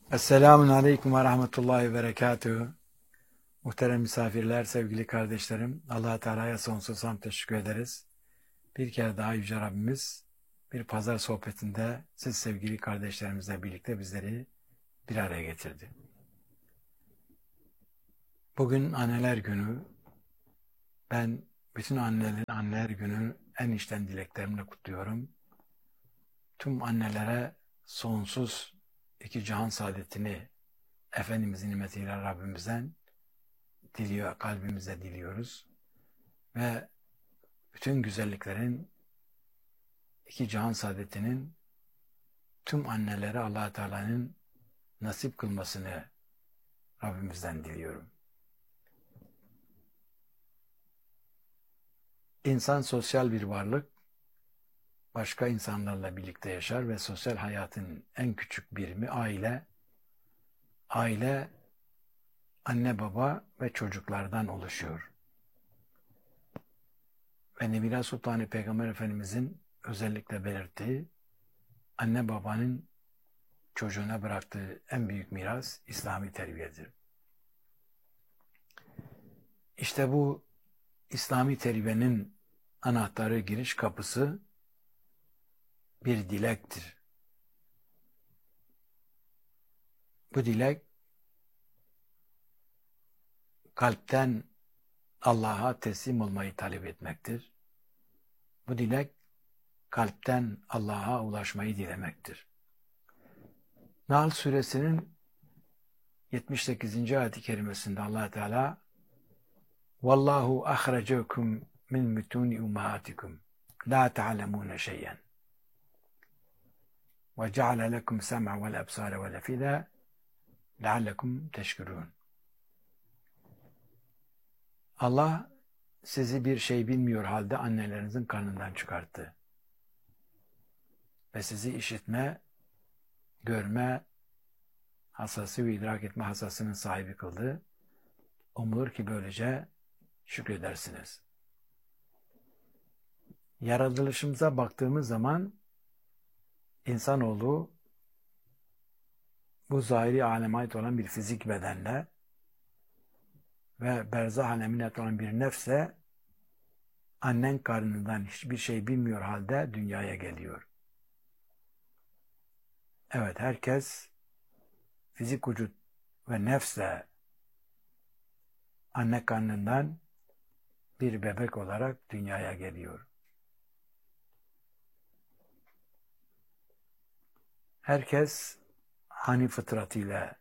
Esselamun Aleyküm ve Rahmetullahi ve Berekatuhu. Muhterem misafirler, sevgili kardeşlerim, Allah-u Teala'ya sonsuz hamd teşekkür ederiz. Bir kere daha Yüce Rabbimiz bir pazar sohbetinde siz sevgili kardeşlerimizle birlikte bizleri bir araya getirdi. Bugün Anneler Günü. Ben bütün annelerin Anneler Günü en içten dileklerimle kutluyorum. Tüm annelere sonsuz iki cihan saadetini Efendimizin nimetiyle Rabbimizden kalbimize diliyoruz. Ve bütün güzelliklerin, iki cihan saadetinin tüm annelere Allah Teala'nın nasip kılmasını Rabbimizden diliyorum. İnsan sosyal bir varlık, başka insanlarla birlikte yaşar ve sosyal hayatın en küçük birimi aile. Aile, anne baba ve çocuklardan oluşuyor. Ve Nebila Sultanı Peygamber Efendimizin özellikle belirttiği, anne babanın çocuğuna bıraktığı en büyük miras İslami terbiyedir. İşte bu İslami terbiyenin anahtarı, giriş kapısı bir dilektir. Bu dilek kalpten Allah'a teslim olmayı talep etmektir. Bu dilek kalpten Allah'a ulaşmayı dilemektir. Nahl suresinin 78. ayet-i kerimesinde Allah Teala "Vallahu ahracakum min butuni ummahatikum la ta'lemune şey'en ve ceale lekum sem'a vel absara vel efida leallekum teşkurun." Allah sizi bir şey bilmiyor halde annelerinizin karnından çıkarttı. Ve sizi işitme, görme hassası ve idrak etme hassasının sahibi kıldı. Umulur ki böylece şükredersiniz. Yaratılışımıza baktığımız zaman insanoğlu bu zahiri aleme ait olan bir fizik bedenle ve berzah alemine ait olan bir nefse annen karnından hiçbir şey bilmiyor halde dünyaya geliyor. Evet, herkes fizik vücut ve nefsle anne karnından bir bebek olarak dünyaya geliyor. Herkes hani fıtratıyla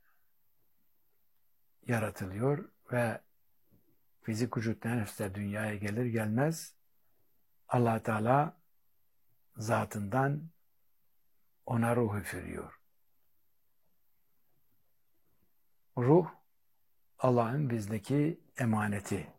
yaratılıyor ve fizik vücut nefsle dünyaya gelir gelmez Allah Teala zatından ona ruh üfürüyor. Ruh Allah'ın bizdeki emaneti.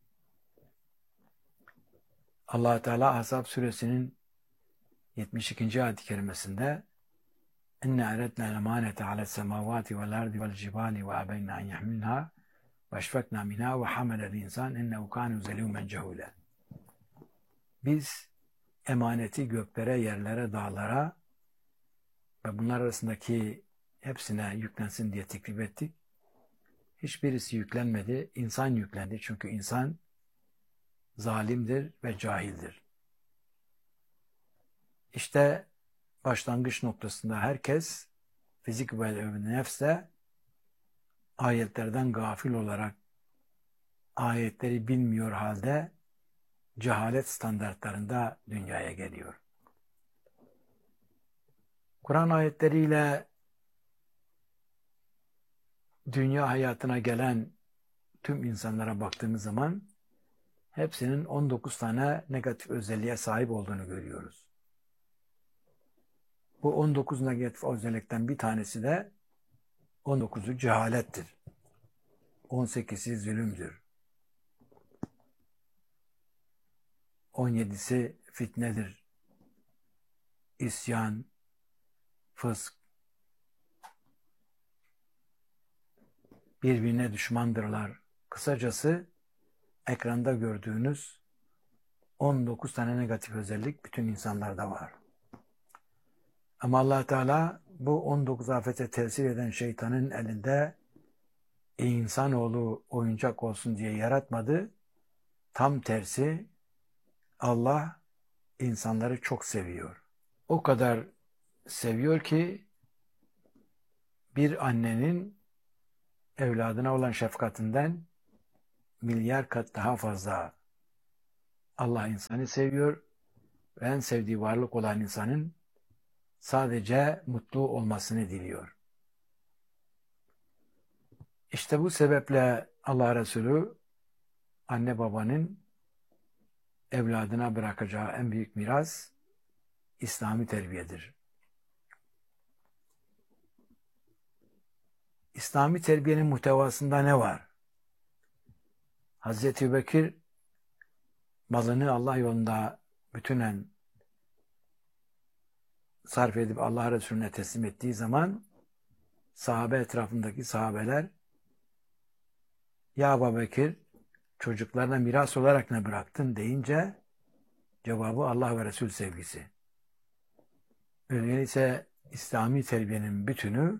Allah Teala Ahzab suresinin 72. ayet-i kerimesinde "İnne eretna emanete ale's semavati vel ardi vel cibali ve abeyna en yahmilha ve eşfekna minha ve hamelel insan innehu kâne zelûmen cehûlen." Biz emaneti göklere, yerlere, dağlara ve bunlar arasındaki hepsine yüklensin diye teklif ettik. Hiçbirisi yüklenmedi. İnsan yüklendi. Çünkü insan zalimdir ve cahildir. İşte başlangıç noktasında herkes fizik ve nefsle ayetlerden gafil olarak ayetleri bilmiyor halde cehalet standartlarında dünyaya geliyor. Kur'an ayetleriyle dünya hayatına gelen tüm insanlara baktığımız zaman hepsinin 19 tane negatif özelliğe sahip olduğunu görüyoruz. Bu 19 negatif özellikten bir tanesi de 19'u cehalettir. 18'i zulümdür. 17'si fitnedir. İsyan, fısk, birbirine düşmandırlar. Kısacası ekranda gördüğünüz 19 tane negatif özellik bütün insanlarda var. Ama Allah Teala bu 19 afete tesir eden şeytanın elinde insanoğlu oyuncak olsun diye yaratmadı. Tam tersi Allah insanları çok seviyor. O kadar seviyor ki bir annenin evladına olan şefkatinden milyar kat daha fazla Allah insanı seviyor ve en sevdiği varlık olan insanın sadece mutlu olmasını diliyor. İşte bu sebeple Allah Resulü anne babanın evladına bırakacağı en büyük miras İslami terbiyedir. İslami terbiyenin muhtevasında ne var? Hazreti Ebubekir malını Allah yolunda bütünen sarf edip Allah Resulüne teslim ettiği zaman sahabe etrafındaki sahabeler "Ya Ebubekir, çocuklarına miras olarak ne bıraktın?" deyince cevabı Allah ve Resul sevgisi. Öyleyse İslami terbiyenin bütünü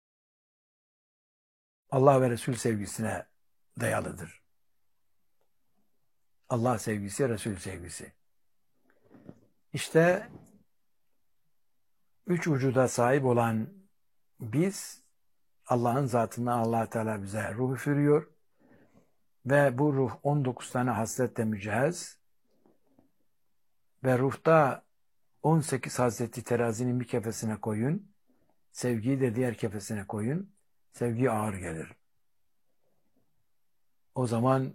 Allah ve Resul sevgisine dayalıdır. Allah sevgisi, Resul sevgisi. İşte üç ucuda sahip olan biz, Allah'ın zatından Allah Teala bize ruh üfürüyor ve bu ruh 19 tane hasletle mücehhez ve ruhta 18 hasletli terazinin bir kefesine koyun, sevgiyi de diğer kefesine koyun, sevgi ağır gelir. O zaman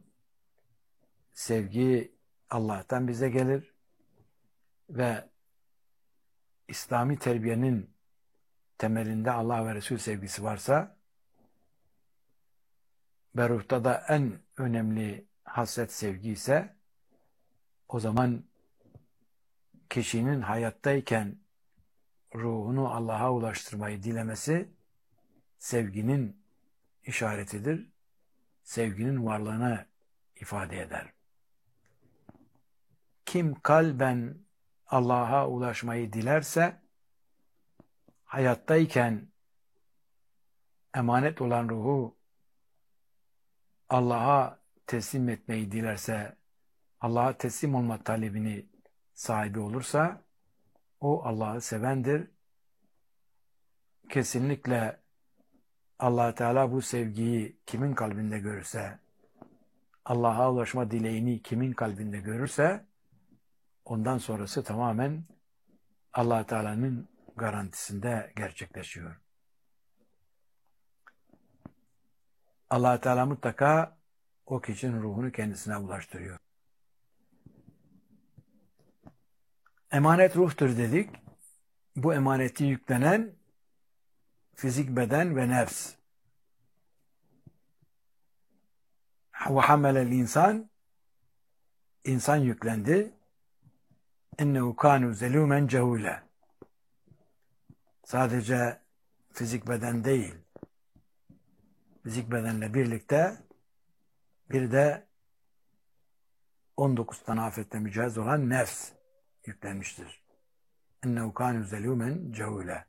sevgi Allah'tan bize gelir ve İslami terbiyenin temelinde Allah ve Resul sevgisi varsa ve ruhta da en önemli hasret sevgi ise o zaman kişinin hayattayken ruhunu Allah'a ulaştırmayı dilemesi sevginin işaretidir. Sevginin varlığını ifade eder. Kim kalben Allah'a ulaşmayı dilerse hayattayken emanet olan ruhu Allah'a teslim etmeyi dilerse, Allah'a teslim olma talebini sahibi olursa o Allah'ı sevendir. Kesinlikle Allah Teala bu sevgiyi kimin kalbinde görürse, Allah'a ulaşma dileğini kimin kalbinde görürse ondan sonrası tamamen Allah Teala'nın garantisinde gerçekleşiyor. Allah Teala mutlaka o kişinin ruhunu kendisine ulaştırıyor. Emanet ruhtur dedik. Bu emaneti yüklenen fizik, beden ve nefs. Ve hamelel insan yüklendi. İnnehu kânu zelûmen cehûle. Sadece fizik beden değil. Fizik bedenle birlikte bir de 19 tane afetle mücehhez olan nefs yüklenmiştir. İnnehu kânu zelûmen cehûle.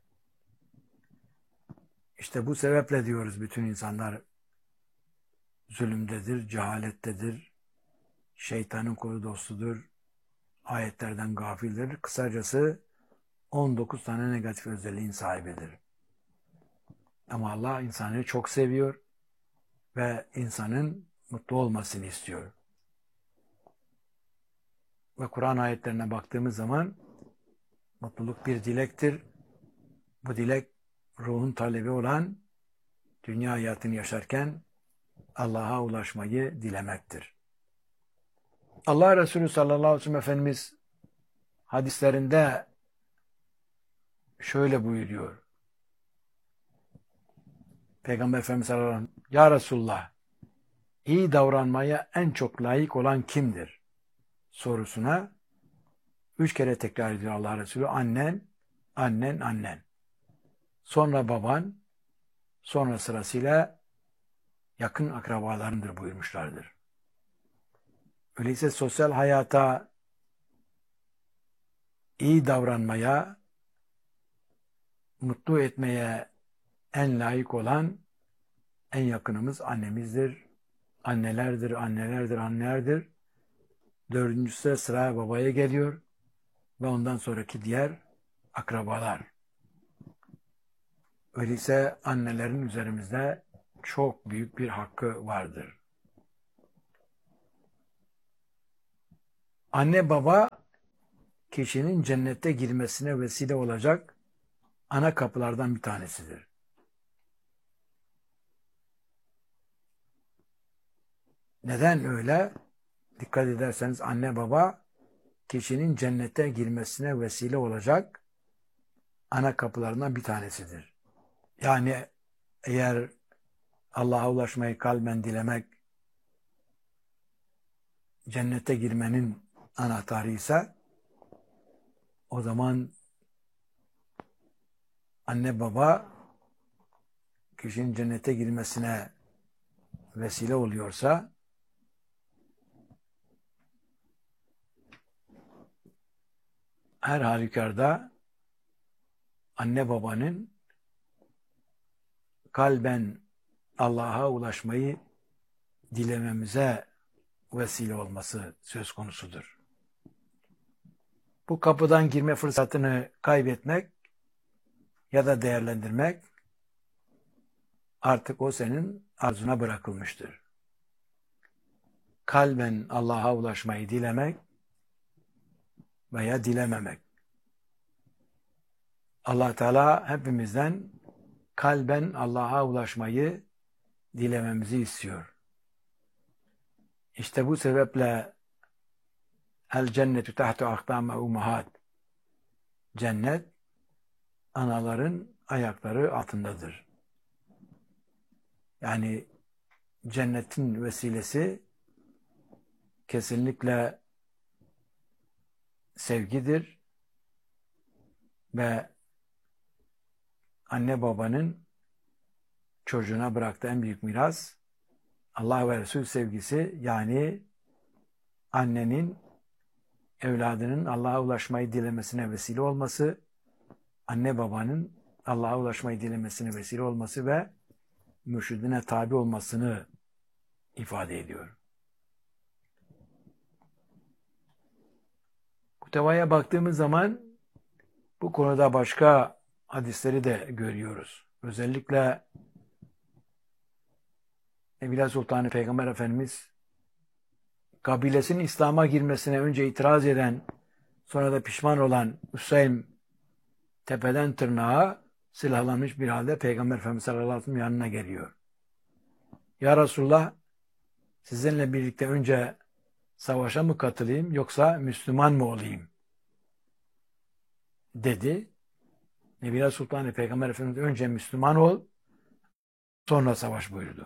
İşte bu sebeple diyoruz bütün insanlar zulümdedir, cehalettedir, şeytanın kulu dostudur, ayetlerden gafildir. Kısacası 19 tane negatif özelliğin sahibidir. Ama Allah insanı çok seviyor ve insanın mutlu olmasını istiyor. Ve Kur'an ayetlerine baktığımız zaman mutluluk bir dilektir. Bu dilek ruhun talebi olan dünya hayatını yaşarken Allah'a ulaşmayı dilemektir. Allah Resulü sallallahu aleyhi ve sellem Efendimiz hadislerinde şöyle buyuruyor. Peygamber Efendimiz sallallahu aleyhi ve sellem, "Ya Resulullah, iyi davranmaya en çok layık olan kimdir?" sorusuna 3 kere tekrar ediyor Allah Resulü. Annen, annen, annen. Sonra baban, sonra sırasıyla yakın akrabalarındır buyurmuşlardır. Öyleyse sosyal hayata iyi davranmaya, mutlu etmeye en layık olan en yakınımız annemizdir. Annelerdir. Dördüncüsü sıraya babaya geliyor ve ondan sonraki diğer akrabalar. Öyleyse annelerin üzerimizde çok büyük bir hakkı vardır. Anne baba kişinin cennete girmesine vesile olacak ana kapılardan bir tanesidir. Neden öyle? Dikkat ederseniz anne baba kişinin cennete girmesine vesile olacak ana kapılarından bir tanesidir. Yani eğer Allah'a ulaşmayı kalben dilemek cennete girmenin anahtarı ise o zaman anne baba kişinin cennete girmesine vesile oluyorsa her halükarda anne babanın kalben Allah'a ulaşmayı dilememize vesile olması söz konusudur. Bu kapıdan girme fırsatını kaybetmek ya da değerlendirmek artık o senin arzuna bırakılmıştır. Kalben Allah'a ulaşmayı dilemek veya dilememek. Allah Teala hepimizden kalben Allah'a ulaşmayı dilememizi istiyor. İşte bu sebeple el cennetu tahtu akdame ummahat. Cennet anaların ayakları altındadır. Yani cennetin vesilesi kesinlikle sevgidir ve anne babanın çocuğuna bıraktığı en büyük miras Allah ve Resul sevgisi, yani annenin evladının Allah'a ulaşmayı dilemesine vesile olması, anne babanın Allah'a ulaşmayı dilemesine vesile olması ve mürşidine tabi olmasını ifade ediyor. Bu tevaya baktığımız zaman bu konuda başka hadisleri de görüyoruz. Özellikle Evliya Sultanı Peygamber Efendimiz kabilesinin İslam'a girmesine önce itiraz eden, sonra da pişman olan Hüseyin tepeden tırnağa silahlanmış bir halde Peygamber Efendimiz sallallahu aleyhi ve sellem yanına geliyor. Ya Resulullah, sizinle birlikte önce savaşa mı katılayım yoksa Müslüman mı olayım? Dedi. Evliya Sultanı Peygamber Efendimiz önce Müslüman ol, sonra savaş buyurdu.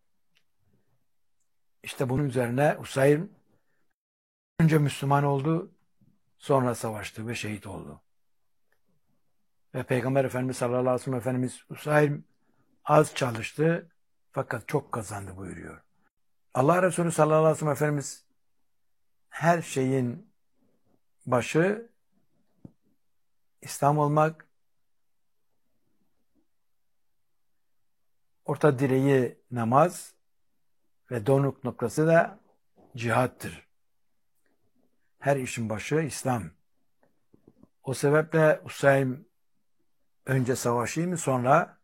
İşte bunun üzerine Hüseyin önce Müslüman oldu, sonra savaştı ve şehit oldu. Ve Peygamber Efendimiz sallallahu aleyhi ve sellem Efendimiz Hüseyin az çalıştı fakat çok kazandı buyuruyor. Allah Resulü sallallahu aleyhi ve sellem Efendimiz her şeyin başı İslam olmak, orta direği namaz ve donuk noktası da cihattır. Her işin başı İslam. O sebeple Hüseyin önce savaşayım mı sonra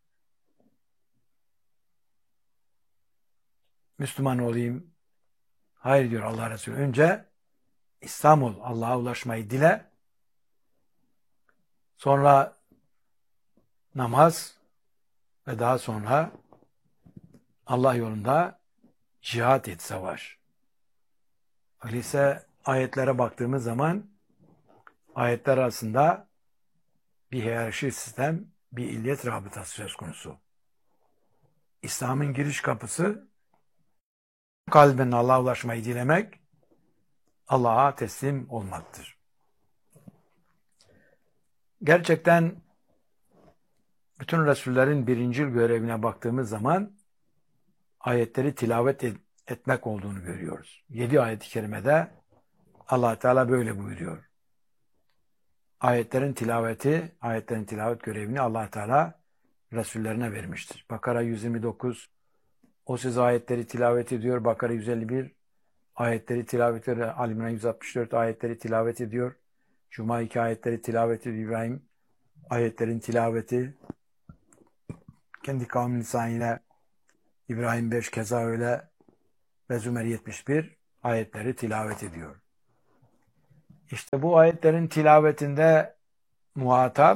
Müslüman olayım? Hayır diyor Allah Resulü. Önce İslam ol. Allah'a ulaşmayı dile. Sonra namaz ve daha sonra Allah yolunda cihat et, savaş. Öyleyse ayetlere baktığımız zaman ayetler arasında bir hiyerarşi sistem, bir illiyet rabıtası söz konusu. İslam'ın giriş kapısı kalben Allah'a ulaşmayı dilemek, Allah'a teslim olmaktır. Gerçekten bütün Resullerin birincil görevine baktığımız zaman ayetleri tilavet etmek olduğunu görüyoruz. 7 ayet-i kerimede Allah Teala böyle buyuruyor. ayetlerin tilavet görevini Allah Teala Resullerine vermiştir. Bakara 129 o siz ayetleri tilavet ediyor. Bakara 151 ayetleri tilavet ediyor. Ali İmran 164 ayetleri tilavet ediyor. Cuma 2 ayetleri tilavet ediyor. İbrahim ayetlerin tilaveti kendi kavmin lisanıyla İbrahim 5 keza öyle ve Zümer 71 ayetleri tilavet ediyor. İşte bu ayetlerin tilavetinde muhatap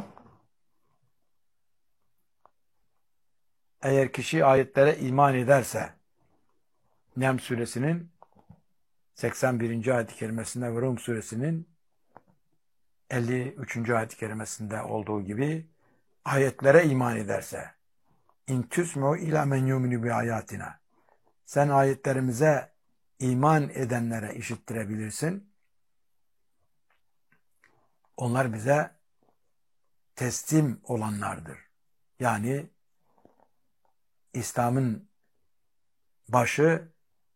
eğer kişi ayetlere iman ederse Nem suresinin 81. ayet-i kerimesinde ve Rum suresinin 53. ayet-i kerimesinde olduğu gibi ayetlere iman ederse İn tüsmu ila men yuminu bi ayatina. Sen ayetlerimize iman edenlere işittirebilirsin. Onlar bize teslim olanlardır. Yani İslam'ın başı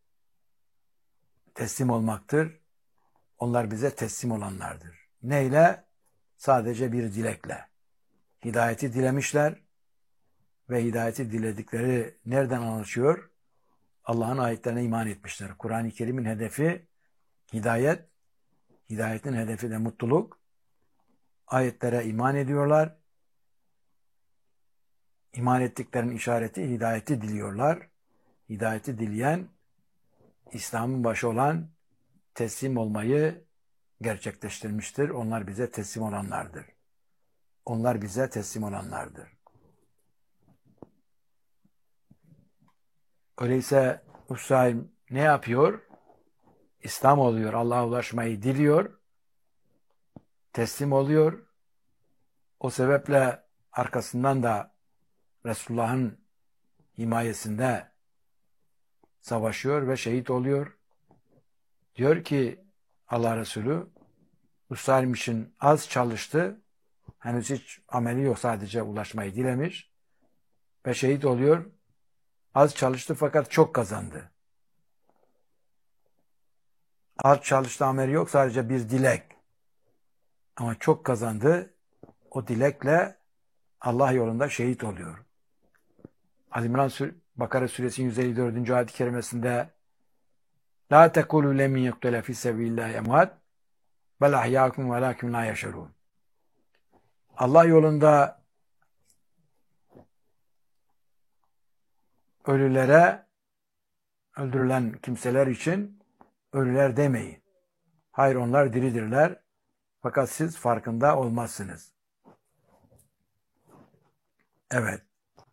teslim olmaktır. Onlar bize teslim olanlardır. Neyle? Sadece bir dilekle. Hidayeti dilemişler ve hidayeti diledikleri nereden anlaşıyor? Allah'ın ayetlerine iman etmişler. Kur'an-ı Kerim'in hedefi hidayet, hidayetin hedefi de mutluluk. Ayetlere iman ediyorlar. İman ettiklerinin işareti hidayeti diliyorlar. Hidayeti dileyen, İslam'ın başı olan teslim olmayı gerçekleştirmiştir. Onlar bize teslim olanlardır. Onlar bize teslim olanlardır. Öyleyse Hüsayin ne yapıyor? İslam oluyor, Allah'a ulaşmayı diliyor, teslim oluyor. O sebeple arkasından da Resulullah'ın himayesinde savaşıyor ve şehit oluyor. Diyor ki Allah Resulü, Hüsayin için az çalıştı, henüz hiç ameli yok, sadece ulaşmayı dilemiş ve şehit oluyor. Az çalıştı fakat çok kazandı. Az çalıştı, ameli yok, sadece bir dilek. Ama çok kazandı. O dilekle Allah yolunda şehit oluyor. Ali İmran Bakara suresinin 154. ayet-i kerimesinde La tekulu lemin yuktele fi sebilillahi emvat bel ahyâkum ve lâkim la yaşarûn. Allah yolunda ölülere, öldürülen kimseler için ölüler demeyin. Hayır, onlar diridirler. Fakat siz farkında olmazsınız. Evet.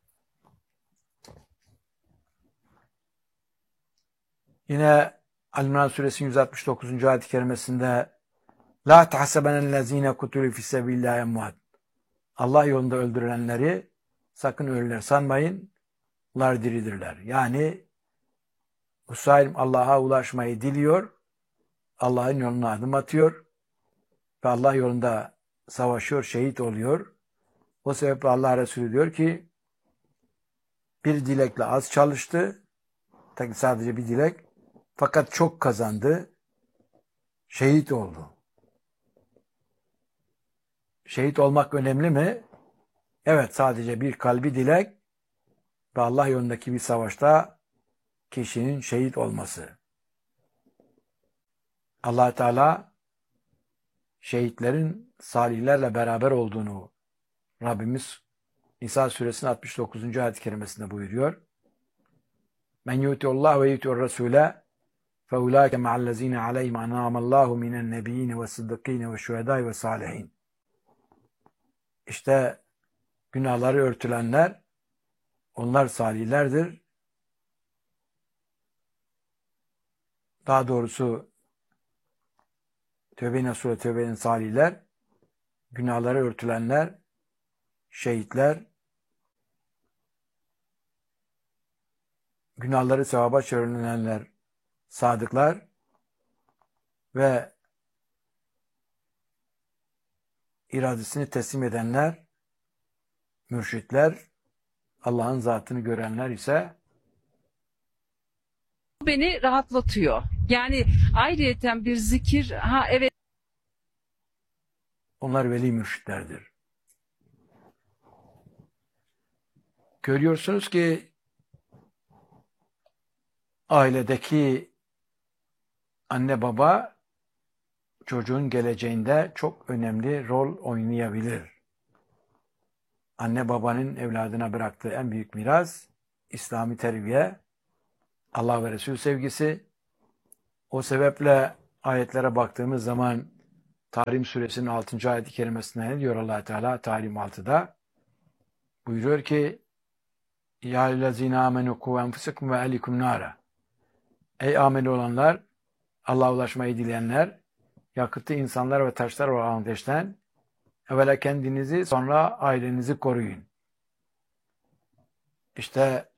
Yine El-İmran suresinin 169. ayet-i kerimesinde La tahsebenellezine kutulu fissebillahi emvat. Allah yolunda öldürülenleri sakın ölüler sanmayın. Onlar diridirler. Yani Hüsayin Allah'a ulaşmayı diliyor. Allah'ın yoluna adım atıyor. Ve Allah yolunda savaşıyor, şehit oluyor. O sebeple Allah Resulü diyor ki bir dilekle az çalıştı. Sadece bir dilek. Fakat çok kazandı. Şehit oldu. Şehit olmak önemli mi? Evet, sadece bir kalbi dilek ve Allah yolundaki bir savaşta kişinin şehit olması. Allah Teala şehitlerin salihlerle beraber olduğunu Rabbimiz Nisa suresinin 69. ayet-i kerimesinde buyuruyor. Men yutiullah ve yutiur rasule feulâke ma'allezîne aleyhim an'âmallâhu minen nebiyyîne ve sıddıkîne ve şühedâi ve sâlihin. İşte günahları örtülenler, onlar salihlerdir. Daha doğrusu Tevbe-i Nasuh ve Tevbe'nin salihler, günahları örtülenler, şehitler, günahları sevaba çevrilenler, sadıklar ve iradesini teslim edenler, mürşitler, Allah'ın zatını görenler ise beni rahatlatıyor. Yani ayrıyeten bir zikir, evet Onlar veli mürşitlerdir. Görüyorsunuz ki ailedeki anne baba çocuğun geleceğinde çok önemli rol oynayabilir. Anne babanın evladına bıraktığı en büyük miras İslami terbiye, Allah ve Resul sevgisi. O sebeple ayetlere baktığımız zaman Tahrim suresinin 6. ayet-i kerimesinde ne diyor Allah Teala? Tahrim 6'da buyuruyor ki Ya eyyühellezine amenu ku enfusakum ve ehlikum nara. Ey ameli olanlar, Allah'a ulaşmayı dileyenler, yakıtı insanlar ve taşlar olan ateşten evvela kendinizi sonra ailenizi koruyun. İşte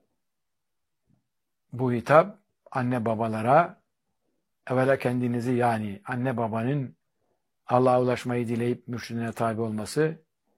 bu hitap anne babalara evvela kendinizi, yani anne babanın Allah'a ulaşmayı dileyip mürşidine tabi olması,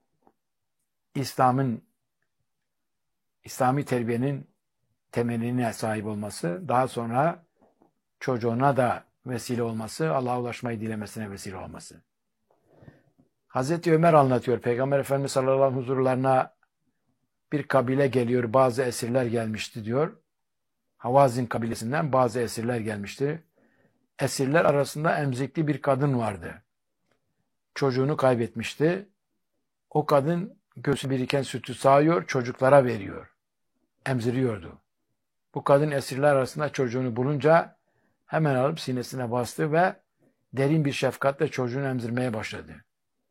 İslami terbiyenin temeline sahip olması, daha sonra çocuğuna da vesile olması, Allah'a ulaşmayı dilemesine vesile olması. Hazreti Ömer anlatıyor. Peygamber Efendimiz sallallahu aleyhi ve sellem huzurlarına bir kabile geliyor. Bazı esirler gelmişti diyor. Havazin kabilesinden bazı esirler gelmişti. Esirler arasında emzikli bir kadın vardı. Çocuğunu kaybetmişti. O kadın göğsü biriken sütü sağıyor, çocuklara veriyor. Emziriyordu. Bu kadın esirler arasında çocuğunu bulunca hemen alıp sinesine bastı ve derin bir şefkatle çocuğunu emzirmeye başladı.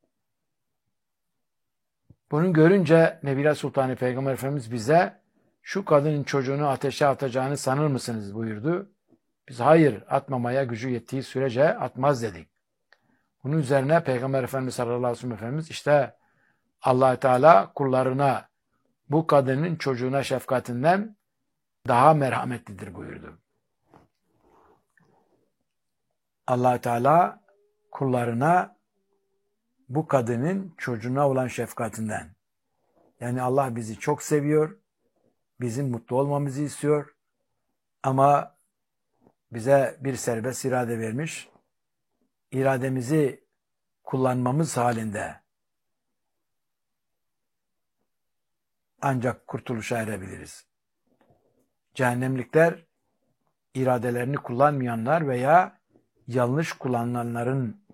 Bunu görünce Nebile Sultanı Peygamber Efendimiz bize şu kadının çocuğunu ateşe atacağını sanır mısınız buyurdu. Biz hayır, atmamaya gücü yettiği sürece atmaz dedik. Bunun üzerine Peygamber Efendimiz sallallahu aleyhi ve sellem işte Allah Teala kullarına bu kadının çocuğuna şefkatinden daha merhametlidir buyurdu. Allah Teala kullarına bu kadının çocuğuna olan şefkatinden, yani Allah bizi çok seviyor, bizim mutlu olmamızı istiyor ama bize bir serbest irade vermiş, irademizi kullanmamız halinde ancak kurtuluşa erebiliriz. Cehennemlikler, iradelerini kullanmayanlar veya yanlış kullananların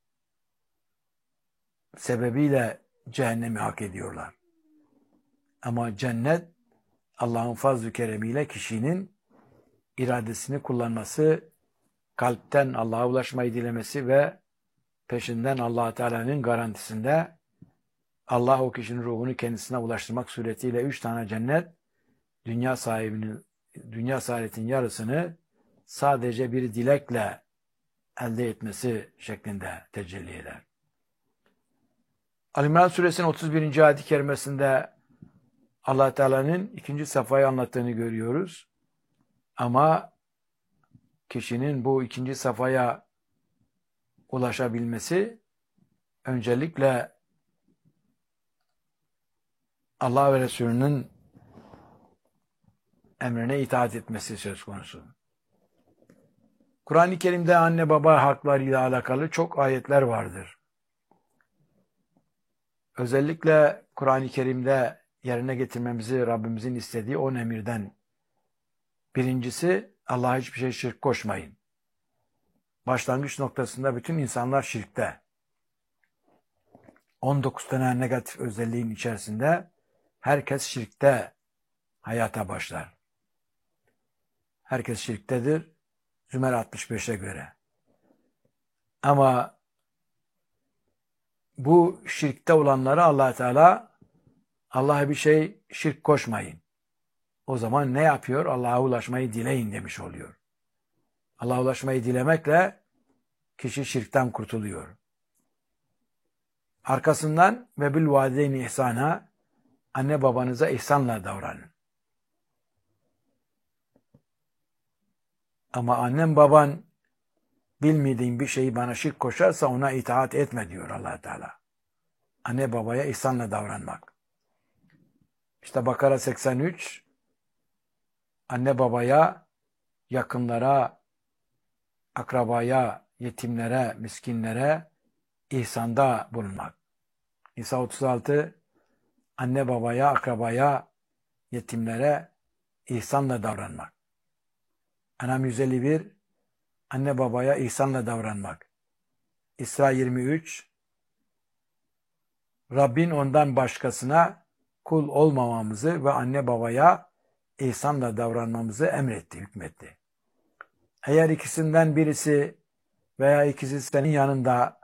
sebebiyle cehennemi hak ediyorlar. Ama cennet, Allah'ın fazl-ı keremiyle kişinin iradesini kullanması, kalpten Allah'a ulaşmayı dilemesi ve peşinden Allah Teala'nın garantisinde Allah o kişinin ruhunu kendisine ulaştırmak suretiyle 3 tane cennet, dünya saadetin yarısını sadece bir dilekle elde etmesi şeklinde tecelli eder. Ali İmran suresinin 31. ayet-i kerimesinde Allah Teala'nın 2. safhayı anlattığını görüyoruz. Ama kişinin bu 2. safhaya ulaşabilmesi öncelikle Allah ve Resulünün emrine itaat etmesi söz konusu. Kur'an-ı Kerim'de anne baba haklarıyla alakalı çok ayetler vardır. Özellikle Kur'an-ı Kerim'de yerine getirmemizi Rabbimizin istediği 10 emirden birincisi, Allah'a hiçbir şey şirk koşmayın. Başlangıç noktasında bütün insanlar şirkte. 19 tane negatif özelliğin içerisinde herkes şirkte hayata başlar. Herkes şirktedir. Zümer 65'e göre. Ama bu şirkte olanları Allah Teala, Allah'a bir şey şirk koşmayın. O zaman ne yapıyor? Allah'a ulaşmayı dileyin demiş oluyor. Allah'a ulaşmayı dilemekle kişi şirkten kurtuluyor. Arkasından ve bil valideyni ihsana, anne babanıza ihsanla davranın. Ama annem baban bilmediğin bir şeyi bana şirk koşarsa ona itaat etme diyor Allah Teala. Anne babaya ihsanla davranmak. İşte Bakara 83, anne babaya, yakınlara, akrabaya, yetimlere, miskinlere ihsanda bulunmak. İsa 36 anne babaya, akrabaya, yetimlere ihsanla davranmak. En'am 151 anne babaya ihsanla davranmak. İsra 23 Rabbin ondan başkasına kul olmamamızı ve anne babaya ihsanla davranmamızı emretti, hükmetti. Eğer ikisinden birisi veya ikisi senin yanında